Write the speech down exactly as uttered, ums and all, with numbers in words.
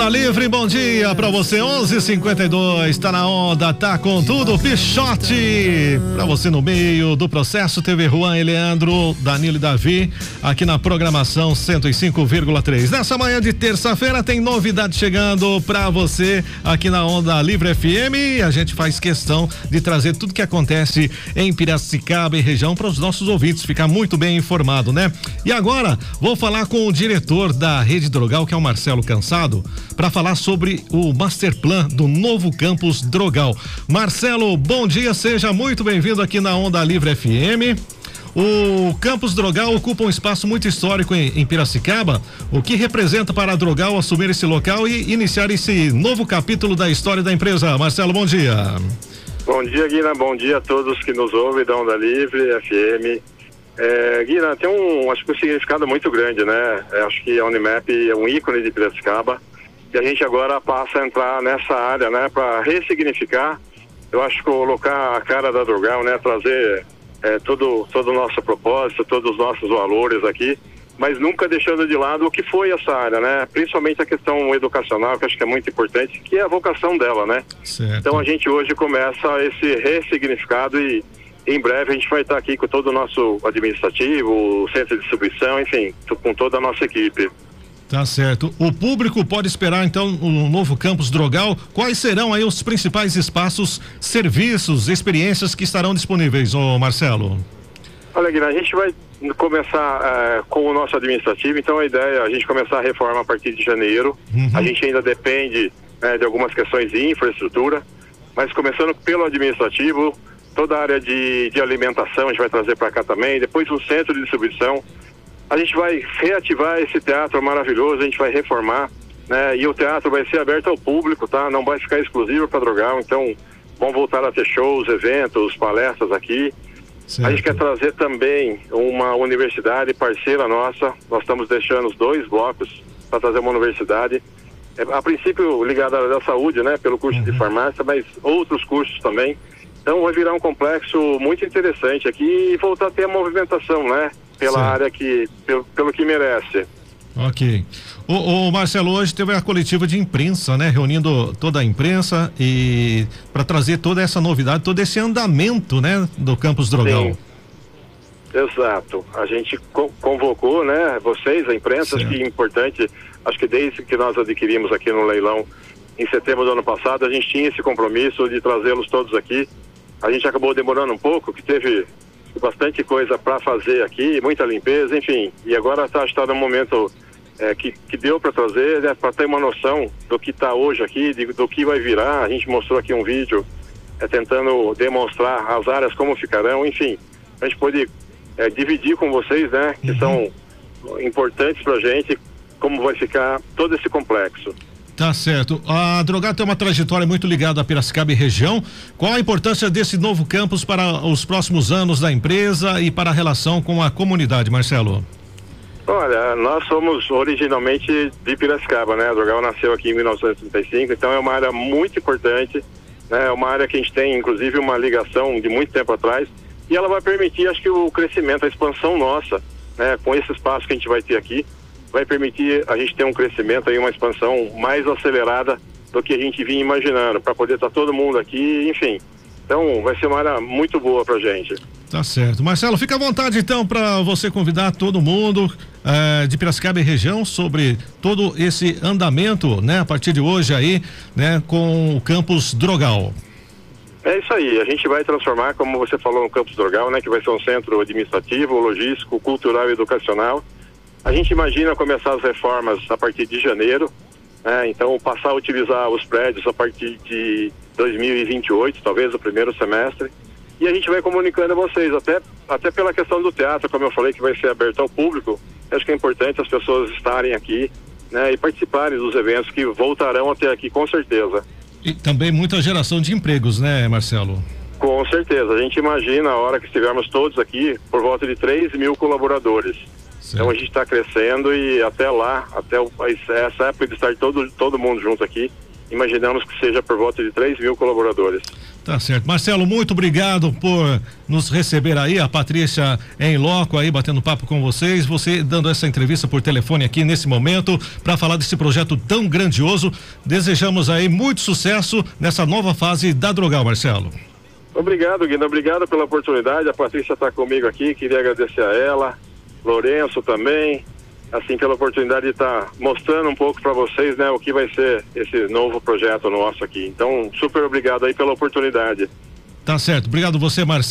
Onda Livre, bom dia pra você, onze e cinquenta e dois, tá na onda, tá com tudo, Pichote, pra você no meio do processo, T V Juan e Leandro, Danilo e Davi, aqui na programação cento e cinco vírgula três. Nessa manhã de terça-feira tem novidade chegando pra você aqui na Onda Livre F M e a gente faz questão de trazer tudo que acontece em Piracicaba e região para os nossos ouvintes ficar muito bem informado, né? E agora vou falar com o diretor da Rede Drogal, que é o Marcelo Cansado, para falar sobre o master plan do novo campus Drogal. Marcelo, bom dia, seja muito bem-vindo aqui na Onda Livre F M. O campus Drogal ocupa um espaço muito histórico em, em Piracicaba. O que representa para a Drogal assumir esse local e iniciar esse novo capítulo da história da empresa? Marcelo, bom dia. Bom dia, Guina, bom dia a todos que nos ouvem da Onda Livre F M. É, Guina, tem um, acho que um significado muito grande, né? É, acho que a Unimap é um ícone de Piracicaba e a gente agora passa a entrar nessa área, né? Para ressignificar, eu acho que colocar a cara da Drogal, né? Trazer é, todo, todo o nosso propósito, todos os nossos valores aqui, mas nunca deixando de lado o que foi essa área, né? Principalmente a questão educacional, que acho que é muito importante, que é a vocação dela, né? Certo. Então a gente hoje começa esse ressignificado e em breve a gente vai estar aqui com todo o nosso administrativo, o centro de distribuição, enfim, com toda a nossa equipe. Tá certo. O público pode esperar então um novo campus Drogal. Quais serão aí os principais espaços, serviços, experiências que estarão disponíveis, ô Marcelo? Olha, Guilherme, a gente vai começar é, com o nosso administrativo, então a ideia é a gente começar a reforma a partir de janeiro. Uhum. A gente ainda depende é, de algumas questões de infraestrutura, mas começando pelo administrativo, toda a área de, de alimentação a gente vai trazer para cá também, depois o centro de distribuição. A gente vai reativar esse teatro maravilhoso, a gente vai reformar, né? E o teatro vai ser aberto ao público, tá? Não vai ficar exclusivo para Drogal, então vão voltar a ter shows, eventos, palestras aqui. Certo. A gente quer trazer também uma universidade parceira nossa, nós estamos deixando os dois blocos para trazer uma universidade, é, a princípio ligada à área da saúde, né? Pelo curso uhum. de farmácia, mas outros cursos também. Então vai virar um complexo muito interessante aqui e voltar a ter a movimentação, né? Pela certo. área que, pelo, pelo que merece. Ok. O, o Marcelo, hoje teve a coletiva de imprensa, né? Reunindo toda a imprensa e para trazer toda essa novidade, todo esse andamento, né? Do campus Drogal. Sim. Exato. A gente co convocou, né? Vocês, a imprensa, certo. Acho que é importante, acho que desde que nós adquirimos aqui no leilão em setembro do ano passado, a gente tinha esse compromisso de trazê-los todos aqui. A gente acabou demorando um pouco, que teve bastante coisa para fazer aqui, muita limpeza, enfim. E agora está tá no momento é, que, que deu para trazer, né, para ter uma noção do que está hoje aqui, de, do que vai virar. A gente mostrou aqui um vídeo é, tentando demonstrar as áreas como ficarão, enfim. A gente pode é, dividir com vocês, né, que uhum. são importantes para a gente, como vai ficar todo esse complexo. Tá certo. A Drogal tem uma trajetória muito ligada a Piracicaba e região. Qual a importância desse novo campus para os próximos anos da empresa e para a relação com a comunidade, Marcelo? Olha, nós somos originalmente de Piracicaba, né? A Drogal nasceu aqui em mil novecentos e trinta e cinco, então é uma área muito importante, né? É uma área que a gente tem, inclusive, uma ligação de muito tempo atrás e ela vai permitir, acho que, o crescimento, a expansão nossa, né? Com esse espaço que a gente vai ter aqui, vai permitir a gente ter um crescimento aí, uma expansão mais acelerada do que a gente vinha imaginando, para poder estar tá todo mundo aqui, enfim. Então, vai ser uma área muito boa pra gente. Tá certo. Marcelo, fica à vontade então para você convidar todo mundo eh, de Piracicaba e região sobre todo esse andamento, né, a partir de hoje aí, né, com o campus Drogal. É isso aí, a gente vai transformar, como você falou, no campus Drogal, né, que vai ser um centro administrativo, logístico, cultural e educacional. A gente imagina começar as reformas a partir de janeiro, né? Então passar a utilizar os prédios a partir de dois mil e vinte e oito, talvez o primeiro semestre, e a gente vai comunicando a vocês, até, até pela questão do teatro, como eu falei, que vai ser aberto ao público. Acho que é importante as pessoas estarem aqui, né, e participarem dos eventos que voltarão até aqui, com certeza. E também muita geração de empregos, né, Marcelo? Com certeza, a gente imagina a hora que estivermos todos aqui, por volta de três mil colaboradores. Certo. Então a gente está crescendo e até lá, até o, essa época de estar todo, todo mundo junto aqui, imaginamos que seja por volta de três mil colaboradores. Tá certo. Marcelo, muito obrigado por nos receber aí, a Patrícia em loco aí, batendo papo com vocês, você dando essa entrevista por telefone aqui nesse momento, para falar desse projeto tão grandioso. Desejamos aí muito sucesso nessa nova fase da Drogal, Marcelo. Obrigado, Guido, obrigado pela oportunidade, a Patrícia está comigo aqui, queria agradecer a ela, Lourenço também, assim, pela oportunidade de estar mostrando um pouco para vocês, né, o que vai ser esse novo projeto nosso aqui. Então, super obrigado aí pela oportunidade. Tá certo. Obrigado você, Marcelo.